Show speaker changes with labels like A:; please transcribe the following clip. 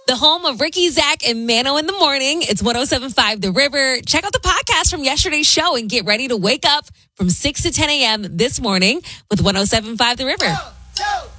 A: The home of Ricky, Zach, and Mano in the morning. It's 107.5 The River. Check out the podcast from yesterday's show and get ready to wake up from 6 to 10 a.m. this morning with 107.5 The River.
B: 1, 2,